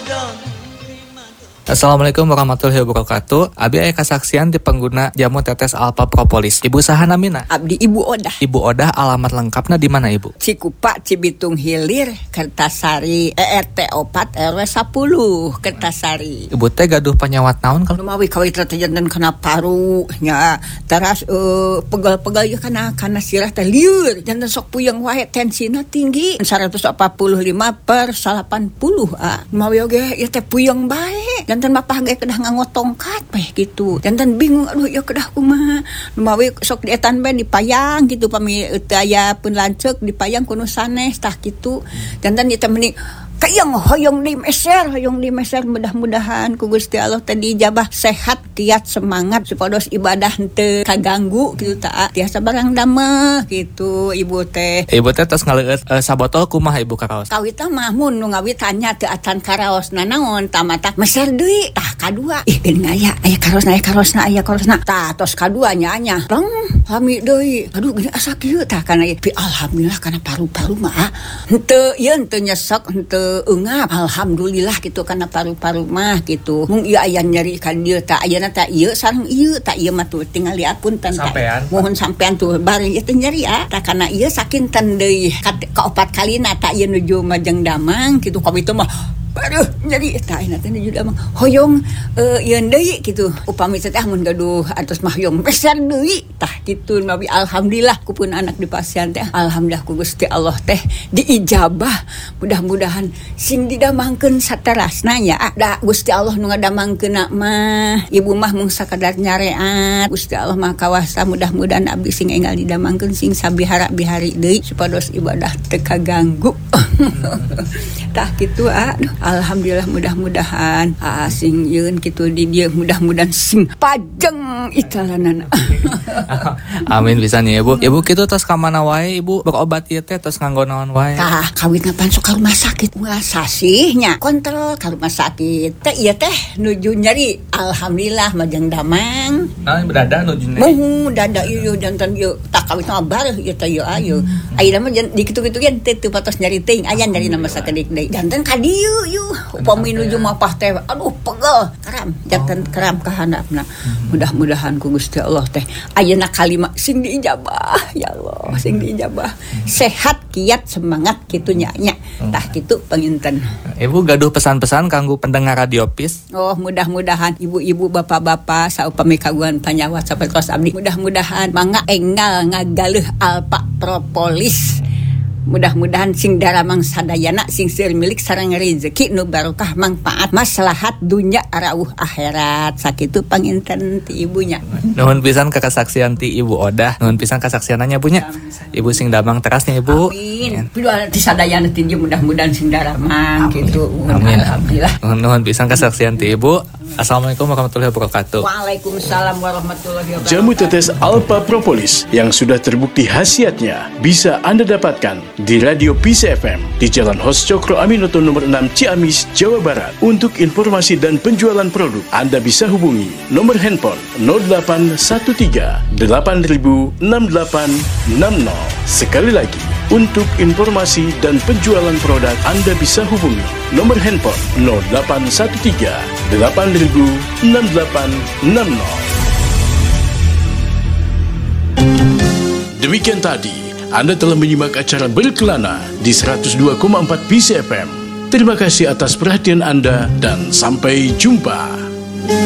Assalamualaikum warahmatullahi wabarakatuh. Abi aya kasaksian di pengguna jamu tetes Alpha Propolis. Ibu saha namina? Abdi Ibu Odah. Ibu Odah, alamat lengkapna di mana Ibu? Cikupa, Cibitung Hilir, Kertasari, ERT 4 RW 10, Kertasari. Ibu teh gaduh penyawat naon kalau Lumawi kawit jantan kena paru nya. Teras pegal-pegal ya kana sirah teh lieur. Jantan sok puyeng wae tensina tinggi 145/80. Lumawi oge ya teh puyeng bae. Jantan mapah ge kedah nganggo tongkat peh gitu. Jantan bingung aduh ya kedah kumaha. Lumawi sok dietan bae dipayang gitu pami teu aya pun lanceuk dipayang kuno sanes tah kitu. Jantan ieu teh meuni kayang hoyong di meser mudah-mudahan ku Gusti Allah tadi dijabah sehat kiat semangat supados ibadah teu kaganggu gitu ta tiasa barang dameh gitu ibu teh. Ibu teh tos ngaleueut sabotol kumaha Ibu karaos? Kawit mah mun nu ngawit tanya teu acan karaosna naon tamata meser deui tah kadua ih geuning aya karosna tah tos kadua nya rong hami deui aduh gini asa kieu tah kana alhamdulillah kana paru-paru mah henteu nyesek henteu engap alhamdulillah gitu karena paru-paru mah gitu mung ieu aya nyeri ka dieu tah ayeuna tah ieu sareng ieu tah ieu mah tuh tinggal liapunten tah mohon sampean tuh bari ieu teh nyeri tah kana ieu sakinten deui ka 4 kalina tah ieu nuju Majeng Damang gitu ka itu mah aduh nyeri tah ayeuna teh nuju Damang hoyong ieu deui gitu upami teh mun gaduh atos mah hoyong beser deui tah kitu nabi alhamdulillah kupun anak di pasien teh alhamdulillah ku Gusti Allah teh diijabah mudah-mudahan sing didamangkeun saterasna ya da Gusti Allah nu ngadamangkeunna mah ibu mah mung sakadar nyareat Gusti Allah mah kawasa mudah-mudahan abdi sing enggal didamangkeun sing sabihara-bihari deui supados ibadah teu kaganggu tah kitu aduh alhamdulillah mudah-mudahan sing yeun kitu di dieu mudah-mudahan sing pajeng italanana amin pisan ya Ibu. Ibu kitu tos ka mana wae Ibu berobat ieu teh tos nganggo naon wae? Tah kawit ngapan sok ka rumah sakit wah sasihnya kontrol ka rumah sakit teh ieu teh nuju nyeri alhamdulillah Majeng Damang Dada nuju nyeri dada ieu jantan ieu tah kawit mah bareuh ieu teh ieu ayeuna mah di kitu-kitu gen teu patos nyeri teuing aya nyeri nama sakedik deui jantan ka dieu ieu upami nuju mapah teh aduh pegel karam jantan karam ka handapna mudah-mudahan ku Gusti Allah teh ayeuna kalima sing diijabah ya Allah sing diijabah sehat kiat semangat kitu nya tah kitu panginten. Ibu gaduh pesan-pesan kanggo pendengar Radio Peace. Oh mudah-mudahan ibu-ibu bapak-bapak saupami kagungan panyawat sapertos abdi mudah-mudahan mangga enggal ngagaleuh Alpha Propolis. Mudah-mudahan sing daramang sadayana sing seueur milik sareng rezeki nu barokah manfaat maslahat dunya arauh akhirat sakitu panginten ti ibunya. Nuhun pisan ka kasaksian ti Ibu Odah, nuhun pisan kasaksiananya bunya. Ibu sing damang terasnya Ibu. Amin. Pilu ti sadayana ti mudah-mudahan sing daramang kitu. Amin. Alhamdulillah. Nuhun pisan kasaksian ti Ibu. Assalamualaikum warahmatullahi wabarakatuh. Waalaikumsalam warahmatullahi wabarakatuh. Jamu tetes Alpha Propolis yang sudah terbukti khasiatnya bisa Anda dapatkan di Radio Peace FM di Jalan Hos Cokro Aminoto nomor 6 Ciamis, Jawa Barat. Untuk informasi dan penjualan produk, Anda bisa hubungi nomor handphone 0813 8000 6860. Sekali lagi, untuk informasi dan penjualan produk, Anda bisa hubungi nomor handphone 0813 8000 6860. Demikian tadi Anda telah menyimak acara Berkelana di 102,4 Peace FM. Terima kasih atas perhatian Anda dan sampai jumpa.